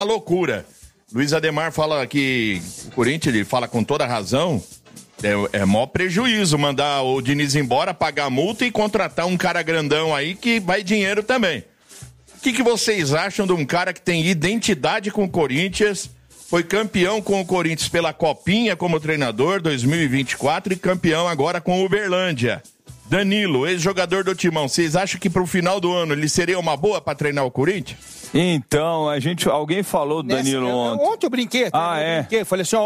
loucura. Luiz Ademar fala que o Corinthians, ele fala com toda razão, é maior prejuízo mandar o Diniz embora, pagar a multa e contratar um cara grandão aí que vai dinheiro também. O que vocês acham de um cara que tem identidade com o Corinthians, foi campeão com o Corinthians pela Copinha como treinador 2024 e campeão agora com o Uberlândia? Danilo, ex-jogador do Timão, vocês acham que pro final do ano ele seria uma boa para treinar o Corinthians? Então, alguém falou do Danilo ontem. Ontem eu brinquei. Brinquei, falei assim,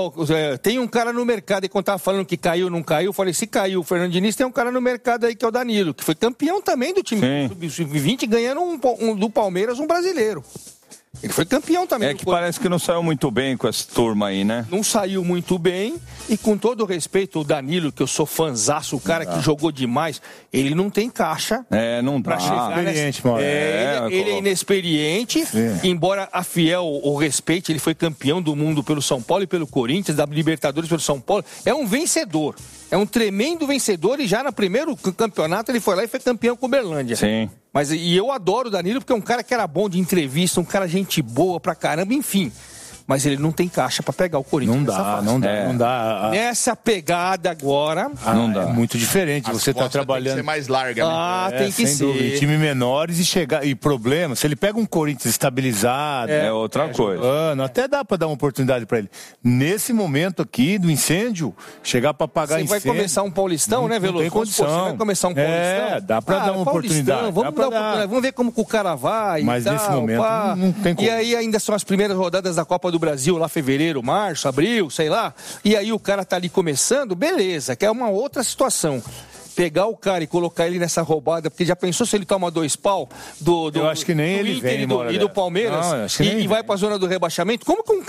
tem um cara no mercado, e quando tava falando que caiu, não caiu, eu falei, se caiu o Fernando Diniz, tem um cara no mercado aí que é o Danilo, que foi campeão também do time Sub-20, ganhando do Palmeiras um brasileiro. Ele foi campeão também. É que parece que não saiu muito bem com essa turma aí, né? Não saiu muito bem. E com todo o respeito, o Danilo, que eu sou fanzaço, o cara que jogou demais, ele não tem caixa. Não dá. Pra chegar inexperiente, mano. Ele é inexperiente. Embora a Fiel o respeite, ele foi campeão do mundo pelo São Paulo e pelo Corinthians, da Libertadores pelo São Paulo. É um vencedor. É um tremendo vencedor e já no primeiro campeonato ele foi lá e foi campeão com o Uberlândia. Sim. E eu adoro o Danilo porque é um cara que era bom de entrevista, um cara gente boa pra caramba, enfim. Mas ele não tem caixa pra pegar o Corinthians. Não dá. Nessa pegada agora... não dá. É muito diferente. As você tá trabalhando... Tem que ser mais larga, né? Tem que ser. Dúvida. Time menores e problema. Se ele pega um Corinthians estabilizado... É outra coisa. Até dá pra dar uma oportunidade pra ele. Nesse momento aqui do incêndio, chegar pra pagar incêndio... Você vai começar um Paulistão, né, Veloso? Não tem condição. Você vai começar um Paulistão? Dá pra dar uma oportunidade. Vamos ver como que o cara vai. Mas nesse momento não tem como. E aí ainda são as primeiras rodadas da Copa do Brasil, lá fevereiro, março, abril, sei lá. E aí o cara tá ali começando, beleza, que é uma outra situação. Pegar o cara e colocar ele nessa roubada, porque já pensou se ele toma 2 pau eu acho que nem ele Inter vem e do Palmeiras e vai pra zona do rebaixamento? Como que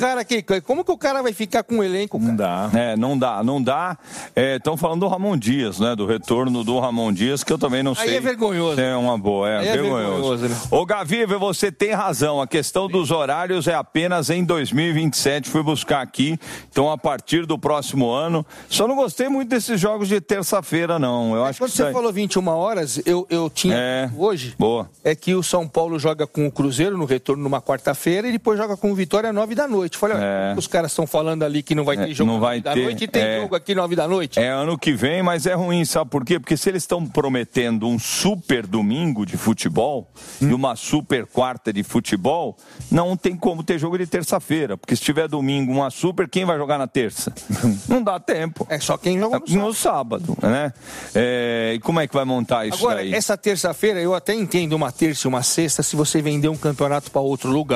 o cara vai ficar com o elenco? Não dá. Não dá. Estão falando do Ramon Dias, né? Do retorno do Ramon Dias, que eu também não sei. Aí é vergonhoso. É uma boa, vergonhoso. Né? Ô, Gaviva, você tem razão. A questão dos horários é apenas em 2027. Fui buscar aqui. Então, a partir do próximo ano. Só não gostei muito desses jogos de terça-feira, não. Eu acho quando você falou 21 horas, eu tinha hoje. Boa. É que o São Paulo joga com o Cruzeiro no retorno numa quarta-feira e depois joga com o Vitória às 9 da noite. Falei, os caras estão falando ali que não vai ter jogo não vai da noite e tem jogo aqui 9 da noite. É ano que vem, mas é ruim, sabe por quê? Porque se eles estão prometendo um super domingo de futebol e uma super quarta de futebol, não tem como ter jogo de terça-feira. Porque se tiver domingo, uma super, quem vai jogar na terça? Não dá tempo. É só quem joga no sábado, né? E como é que vai montar isso agora, daí? Essa terça-feira, eu até entendo uma terça e uma sexta se você vender um campeonato para outro lugar.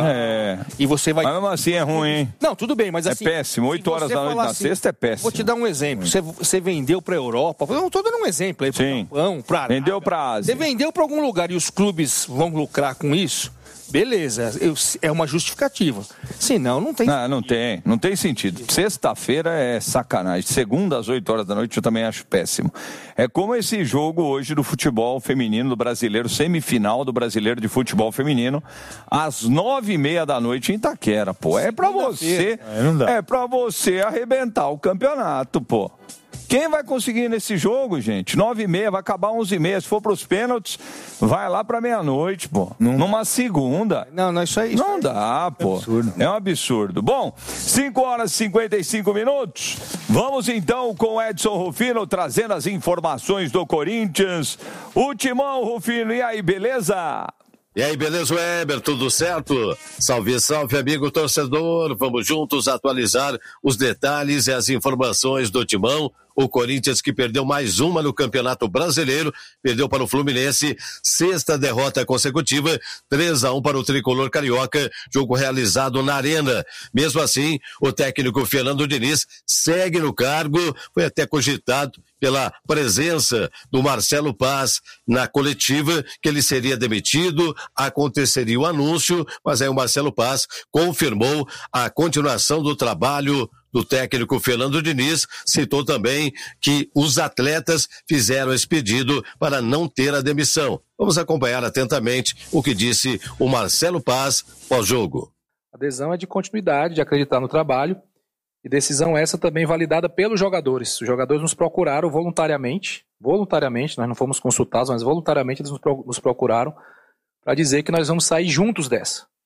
E você vai... Mas mesmo assim é ruim, hein? Não, tudo bem, mas assim... É péssimo, 8 horas da noite na sexta é péssimo. Vou te dar um exemplo. Você vendeu para a Europa, eu estou dando um exemplo aí, para o Japão, para Arábia. Vendeu para a Ásia. Você vendeu para algum lugar e os clubes vão lucrar com isso? Beleza, é uma justificativa. Senão, não tem sentido. Não tem sentido. Sexta-feira é sacanagem. Segunda às 8 horas da noite eu também acho péssimo. É como esse jogo hoje do futebol feminino do brasileiro, semifinal do brasileiro de futebol feminino, às 9h30 da noite em Itaquera, pô. É pra você. É pra você arrebentar o campeonato, pô. Quem vai conseguir nesse jogo, gente? 9h30, vai acabar 11h30. Se for pros pênaltis, vai lá pra meia-noite, pô. Numa segunda. Não, isso aí. Não dá, pô. É um absurdo. Bom, 5 horas e 55 minutos. Vamos então com o Edson Rufino trazendo as informações do Corinthians. O Timão, Rufino, e aí, beleza? E aí, beleza, Weber? Tudo certo? Salve, salve, amigo torcedor. Vamos juntos atualizar os detalhes e as informações do Timão. O Corinthians que perdeu mais uma no Campeonato Brasileiro, perdeu para o Fluminense, 6ª derrota consecutiva, 3-1 para o Tricolor Carioca, jogo realizado na Arena. Mesmo assim, o técnico Fernando Diniz segue no cargo, foi até cogitado pela presença do Marcelo Paz na coletiva, que ele seria demitido, aconteceria o anúncio, mas aí o Marcelo Paz confirmou a continuação do trabalho do técnico Fernando Diniz, citou também que os atletas fizeram esse pedido para não ter a demissão. Vamos acompanhar atentamente o que disse o Marcelo Paz pós-jogo. A adesão é de continuidade, de acreditar no trabalho, e decisão essa também validada pelos jogadores. Os jogadores nos procuraram voluntariamente, nós não fomos consultados, mas voluntariamente eles nos procuraram para dizer que nós vamos sair juntos dessa.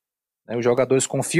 Os jogadores confiam